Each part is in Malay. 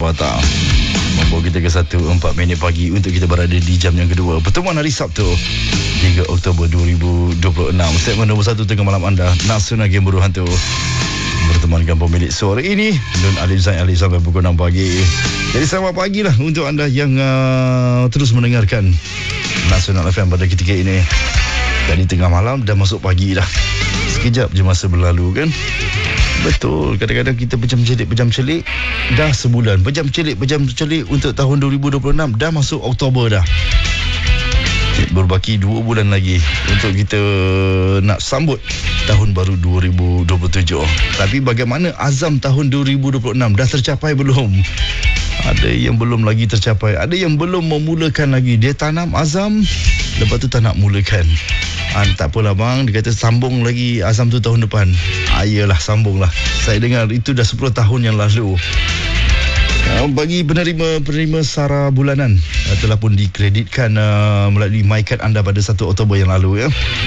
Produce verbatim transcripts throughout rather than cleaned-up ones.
Patah, membawa kita ke satu empat minit pagi untuk kita berada di jam yang kedua pertemuan hari Sabtu tiga Oktober dua ribu dua puluh enam. Segmen nombor satu tengah malam anda, Nasional Game Buruh Hantu, bertemankan pemilik suara ini Nun Alizan Ali sampai pukul enam pagi. Jadi selamat pagi lah untuk anda yang uh, terus mendengarkan Nasional F M pada ketika ini. Dari tengah malam dah masuk pagi dah. Sekejap je masa berlalu kan. Betul, kadang-kadang kita pejam celik pejam celik dah sebulan, pejam celik pejam celik untuk tahun dua ribu dua puluh enam dah masuk Oktober dah. Berbaki dua bulan lagi untuk kita nak sambut tahun baru dua ribu dua puluh tujuh. Tapi bagaimana azam tahun dua ribu dua puluh enam, dah tercapai belum? Ada yang belum lagi tercapai, ada yang belum memulakan lagi. Dia tanam azam, lepas tu tak nak mulakan. Ah, tak apalah bang, dia kata sambung lagi azam tu tahun depan. Ah, iyalah, sambunglah. Saya dengar itu dah sepuluh tahun yang lalu. Uh, bagi penerima-penerima sara bulanan uh, telah pun dikreditkan uh, melalui MyCard anda pada satu Oktober yang lalu ya.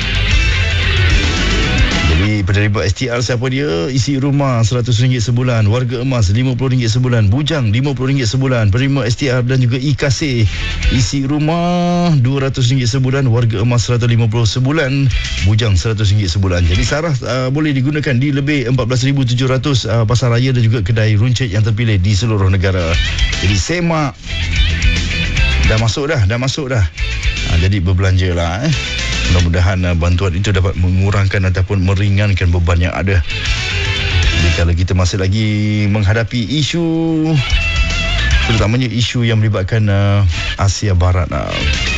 Jadi penerima S T R siapa dia? Isi rumah seratus ringgit sebulan, warga emas lima puluh ringgit sebulan, bujang lima puluh ringgit sebulan. Penerima S T R dan juga I K C, isi rumah dua ratus ringgit sebulan, warga emas seratus lima puluh sebulan, bujang seratus ringgit sebulan. Jadi sarah uh, boleh digunakan di lebih empat belas ribu tujuh ratus uh, pasar raya dan juga kedai runcit yang terpilih di seluruh negara. Jadi semak, dah masuk dah, dah masuk dah. Uh, jadi berbelanjalah eh. Mudah-mudahan uh, bantuan itu dapat mengurangkan ataupun meringankan beban yang ada. Jadi kalau kita masih lagi menghadapi isu, terutamanya isu yang melibatkan uh, Asia Barat, uh,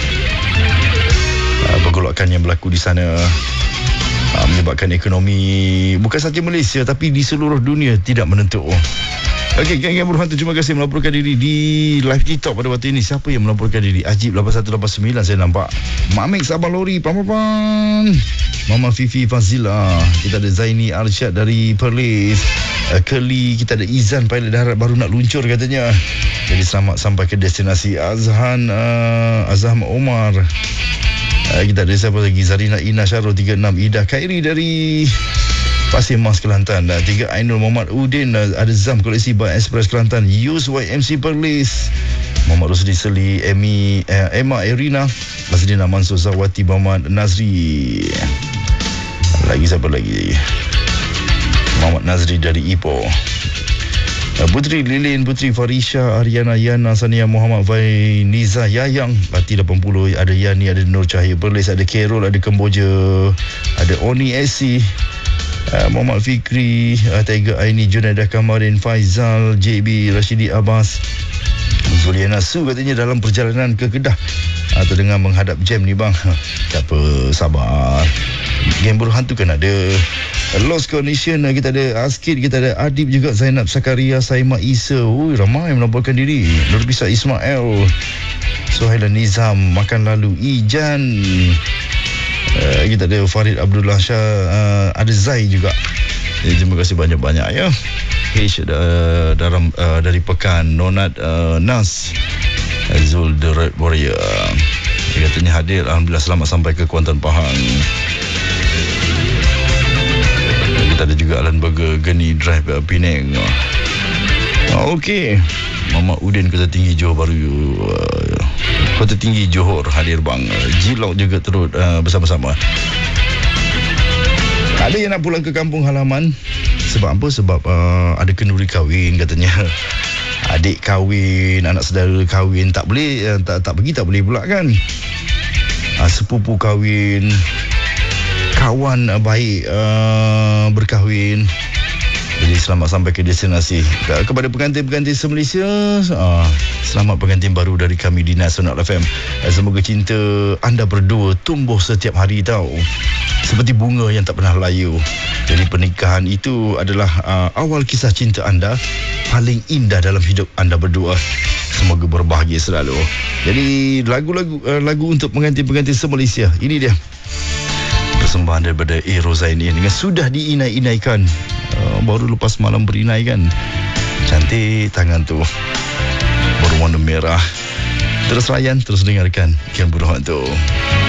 uh, pergolakan yang berlaku di sana uh, menyebabkan ekonomi bukan sahaja Malaysia tapi di seluruh dunia tidak menentu. Okey, geng-geng Buruh Hantu, terima kasih melaporkan diri di live TikTok pada waktu ini. Siapa yang melaporkan diri? Ajib lapan satu lapan sembilan saya nampak. Mak Mix Abang Lori, Pampapan, Mama Fifi Fazila, kita ada Zaini Arsyad dari Perlis, uh, Kelly, kita ada Izan pilot darat baru nak luncur katanya. Jadi selamat sampai ke destinasi. Azhan uh, Azham Omar, uh, kita ada siapa lagi? Zarina Ina Syarul tiga enam, Ida Khairi dari Pasir Mas Kelantan, dah tiga Ainul Muhammad Udin, ada Zam koleksi Bar Express Kelantan, Yus Y M C Perlis, Muhammad Rosli Seli, Emi, eh, Emma Erina, Masdina Mansur Zawati, Muhammad Nazri. Lagi siapa lagi? Muhammad Nazri dari Ipoh. Putri Lilin, Putri Farisha, Ariana Yana, Sania Muhammad Vai, Niza Yayang, Bati lapan puluh, ada Yani, ada Nur Cahaya Perlis, ada Kerol, ada Kemboja, ada Oni S C, Uh, Muhammad Fikri, uh, Tiger Aini, Junaidah Kamarin, Faizal, J B, Rashidi Abbas, Zuliana Su katanya dalam perjalanan ke Kedah uh, terdengar menghadap jam ni bang. Tak apa, sabar. Game Buruh Hantu kan ada Lost Condition, uh, kita ada Askid, kita ada Adib juga, Zainab Sakaria, Saima Isa. Ui, ramai melaporkan diri. Nurbisa Ismail, Suhailan Nizam, Makan Lalu, Ijan, Uh, kita ada Farid Abdullah Shah, uh, ada Zai juga. Jadi, terima kasih banyak-banyak ya. H uh, dalam uh, dari Pekan, Nonat uh, Nas, Zul The Red Warrior, dia katanya hadir. Alhamdulillah selamat sampai ke Kuantan Pahang. Kita ada juga Alan Burger, Geni Drive, uh, Penang. uh, Okey, Mama Udin Kota Tinggi Johor Baru, uh, Kota Tinggi Johor hadir bang. Jilok juga turut uh, bersama-sama. Ada yang nak pulang ke kampung halaman. Sebab apa? Sebab uh, ada kenduri kahwin katanya. Adik kahwin, anak saudara kahwin, tak boleh, uh, tak, tak pergi tak boleh pula kan. uh, Sepupu kahwin, kawan uh, baik uh, berkahwin. Jadi selamat sampai ke destinasi. Kepada pengantin-pengantin se-Malaysia, uh, selamat pengantin baru dari kami di Nasional F M. uh, Semoga cinta anda berdua tumbuh setiap hari tau, seperti bunga yang tak pernah layu. Jadi pernikahan itu adalah uh, awal kisah cinta anda paling indah dalam hidup anda berdua. Semoga berbahagia selalu. Jadi lagu-lagu uh, lagu untuk pengantin-pengantin se-Malaysia, ini dia persembahan daripada A. Rozaini dengan sudah diinai-inaikan. Uh, baru lepas malam berinai kan. Cantik tangan tu, berwarna merah. Terus layan, terus dengarkan Game Buruh Hantu.